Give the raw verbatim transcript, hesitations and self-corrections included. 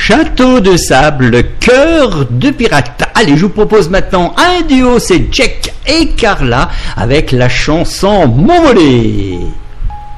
Château de sable, cœur de pirate. Allez, je vous propose maintenant un duo, c'est Jack et Carla avec la chanson Mon volet.